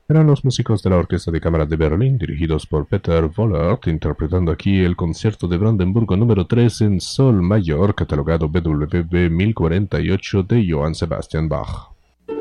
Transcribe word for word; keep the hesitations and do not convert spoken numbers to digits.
Eran los músicos de la Orquesta de Cámara de Berlín, dirigidos por Peter Wollert, interpretando aquí el Concierto de Brandenburgo número tres en Sol mayor, catalogado B W V mil cuarenta y ocho de Johann Sebastian Bach.